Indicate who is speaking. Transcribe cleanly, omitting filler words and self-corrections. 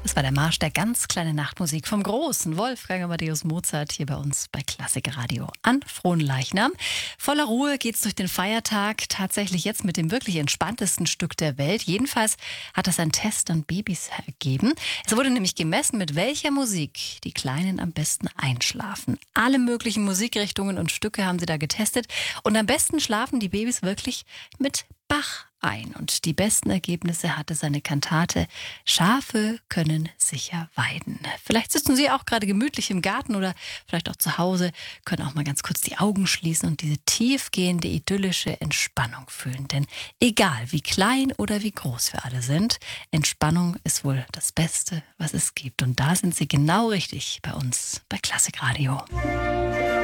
Speaker 1: Das war der Marsch der ganz kleinen Nachtmusik vom großen Wolfgang Amadeus Mozart hier bei uns bei Klassik Radio an Fronleichnam. Voller Ruhe geht's durch den Feiertag, tatsächlich jetzt mit dem wirklich entspanntesten Stück der Welt. Jedenfalls hat das ein Test an Babys ergeben. Es wurde nämlich gemessen, mit welcher Musik die Kleinen am besten einschlafen. Alle möglichen Musikrichtungen und Stücke haben sie da getestet und am besten schlafen die Babys wirklich mit Bach ein. Und die besten Ergebnisse hatte seine Kantate Schafe können sicher weiden. Vielleicht sitzen Sie auch gerade gemütlich im Garten oder vielleicht auch zu Hause, können auch mal ganz kurz die Augen schließen und diese tiefgehende, idyllische Entspannung fühlen. Denn egal wie klein oder wie groß wir alle sind, Entspannung ist wohl das Beste, was es gibt. Und da sind Sie genau richtig bei uns bei Klassik Radio.